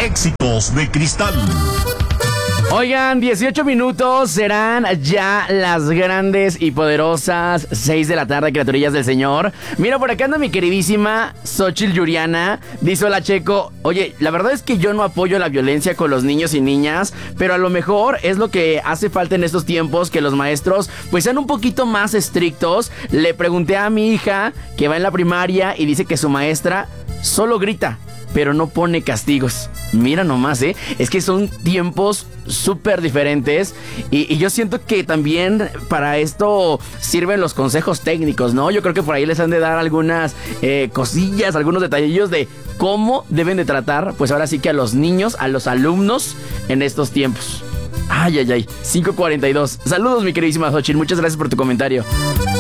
Éxitos de Cristal. Oigan, 18 minutos, serán ya las grandes y poderosas 6 de la tarde, criaturillas del Señor. Mira, por acá anda mi queridísima Xochitl Yuriana. Dice: hola, Checo. Oye, la verdad es que yo no apoyo la violencia con los niños y niñas, pero a lo mejor es lo que hace falta en estos tiempos, que los maestros pues sean un poquito más estrictos. Le pregunté a mi hija, que va en la primaria, y dice que su maestra solo grita, pero no pone castigos. Mira nomás, es que son tiempos súper diferentes y yo siento que también para esto sirven los consejos técnicos, ¿no? Yo creo que por ahí les han de dar algunas cosillas, algunos detallillos de cómo deben de tratar, pues ahora sí que a los niños, a los alumnos en estos tiempos. Ay, 5:42. Saludos, mi queridísima Xochitl, muchas gracias por tu comentario.